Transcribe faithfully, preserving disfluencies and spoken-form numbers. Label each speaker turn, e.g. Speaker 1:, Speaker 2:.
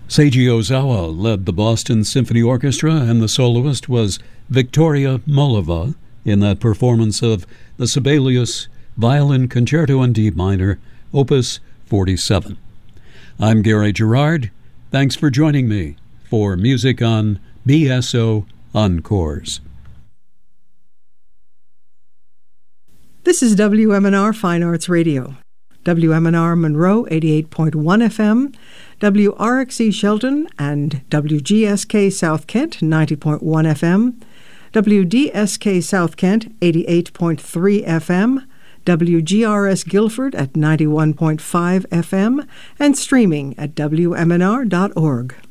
Speaker 1: Seiji Ozawa led the Boston Symphony Orchestra, and the soloist was Victoria Mollova in that performance of the Sibelius Violin Concerto in D minor, Opus forty-seven. I'm Gary Gerard. Thanks for joining me for Music on B S O Encores.
Speaker 2: This is W M N R Fine Arts Radio. W M N R Monroe eighty-eight point one F M, W R X E Shelton and W G S K South Kent ninety point one F M, W D S K South Kent eighty-eight point three F M, W G R S Guilford at ninety-one point five F M, and streaming at W M N R dot org.